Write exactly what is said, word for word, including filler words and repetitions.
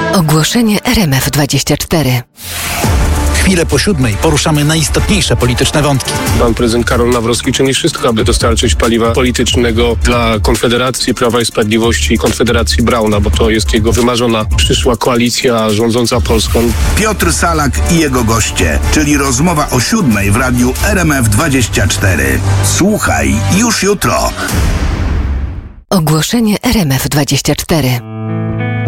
Ogłoszenie R M F dwadzieścia cztery. Chwilę po siódmej poruszamy najistotniejsze polityczne wątki. Pan prezydent Karol Nawrocki czyni wszystko, aby dostarczyć paliwa politycznego dla Konfederacji, Prawa i Sprawiedliwości i Konfederacji Brauna, bo to jest jego wymarzona przyszła koalicja rządząca Polską. Piotr Salak i jego goście, czyli rozmowa o siódmej w radiu R M F dwadzieścia cztery. Słuchaj już jutro. Ogłoszenie R M F dwadzieścia cztery.